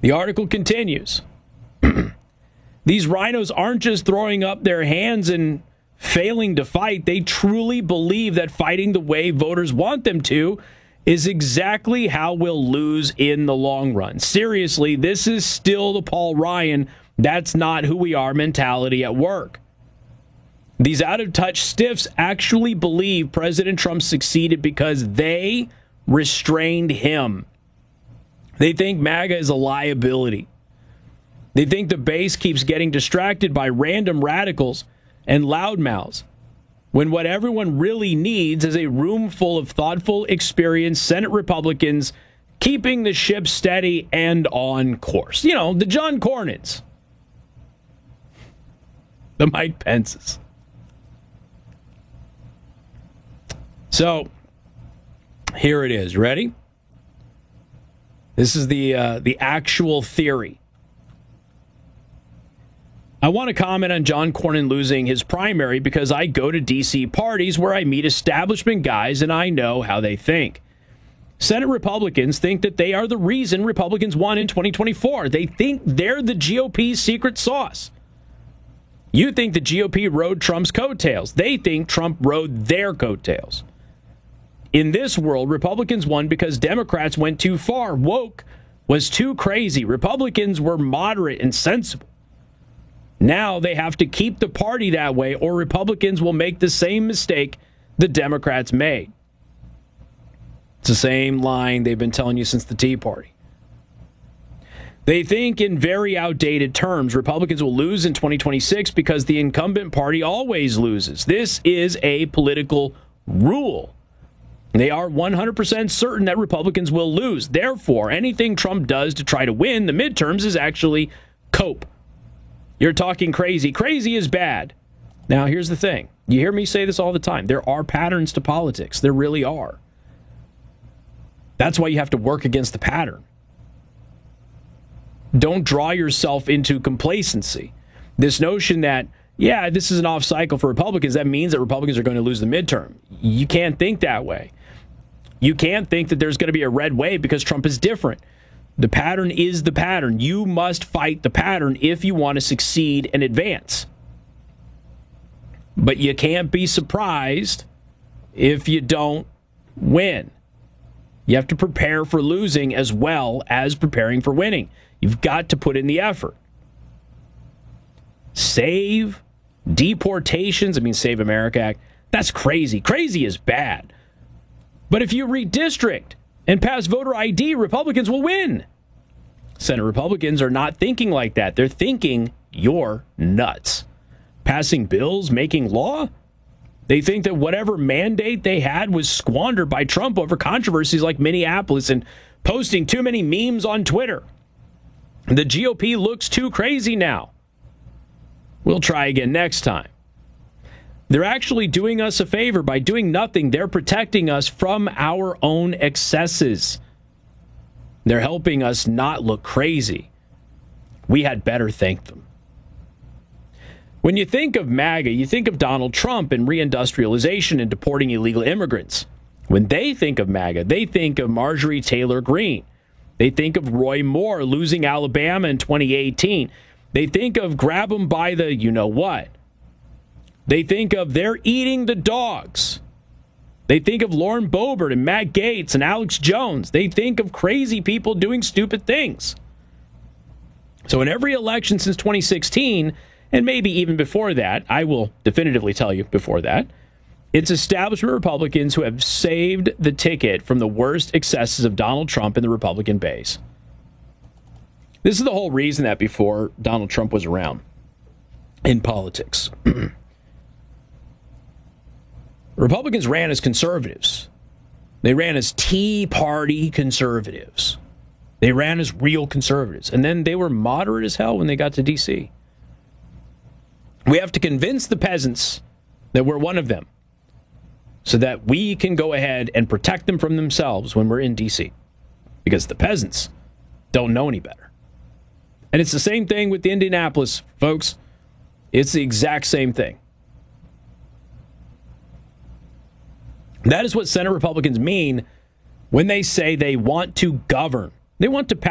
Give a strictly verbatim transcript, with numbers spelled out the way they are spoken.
The article continues. These rhinos aren't just throwing up their hands and failing to fight. They truly believe that fighting the way voters want them to is exactly how we'll lose in the long run. Seriously, this is still the Paul Ryan, that's not who we are mentality at work. These out-of-touch stiffs actually believe President Trump succeeded because they restrained him. They think MAGA is a liability. They think the base keeps getting distracted by random radicals and loudmouths, when what everyone really needs is a room full of thoughtful, experienced Senate Republicans keeping the ship steady and on course. You know, the John Cornyn's, the Mike Pence's. So, here it is. Ready? This is the uh, the actual theory. I want to comment on John Cornyn losing his primary because I go to D C parties where I meet establishment guys and I know how they think. Senate Republicans think that they are the reason Republicans won in twenty twenty-four. They think they're the G O P's secret sauce. You think the G O P rode Trump's coattails. They think Trump rode their coattails. In this world, Republicans won because Democrats went too far. Woke was too crazy. Republicans were moderate and sensible. Now they have to keep the party that way, or Republicans will make the same mistake the Democrats made. It's the same line they've been telling you since the Tea Party. They think in very outdated terms, Republicans will lose in twenty twenty-six because the incumbent party always loses. This is a political rule. They are one hundred percent certain that Republicans will lose. Therefore, anything Trump does to try to win the midterms is actually cope. You're talking crazy. Crazy is bad. Now, here's the thing. You hear me say this all the time. There are patterns to politics. There really are. That's why you have to work against the pattern. Don't draw yourself into complacency. This notion that, yeah, this is an off cycle for Republicans, that means that Republicans are going to lose the midterm. You can't think that way. You can't think that there's going to be a red wave because Trump is different. The pattern is the pattern. You must fight the pattern if you want to succeed and advance. But you can't be surprised if you don't win. You have to prepare for losing as well as preparing for winning. You've got to put in the effort. Save deportations, I mean, Save America Act, that's crazy. Crazy is bad. But if you redistrict and pass voter I D, Republicans will win. Senate Republicans are not thinking like that. They're thinking you're nuts. Passing bills, making law? They think that whatever mandate they had was squandered by Trump over controversies like Minneapolis and posting too many memes on Twitter. The G O P looks too crazy now. We'll try again next time. They're actually doing us a favor. By doing nothing, they're protecting us from our own excesses. They're helping us not look crazy. We had better thank them. When you think of MAGA, you think of Donald Trump and reindustrialization and deporting illegal immigrants. When they think of MAGA, they think of Marjorie Taylor Greene. They think of Roy Moore losing Alabama in twenty eighteen. They think of grab them by the you-know-what. They think of they're eating the dogs. They think of Lauren Boebert and Matt Gaetz and Alex Jones. They think of crazy people doing stupid things. So in every election since twenty sixteen, and maybe even before that, I will definitively tell you before that, it's establishment Republicans who have saved the ticket from the worst excesses of Donald Trump and the Republican base. This is the whole reason that before Donald Trump was around in politics, Republicans ran as conservatives. They ran as Tea Party conservatives. They ran as real conservatives. And then they were moderate as hell when they got to D C. We have to convince the peasants that we're one of them so that we can go ahead and protect them from themselves when we're in D C. Because the peasants don't know any better. And it's the same thing with Indianapolis, folks. It's the exact same thing. That is what Senate Republicans mean when they say they want to govern. They want to pass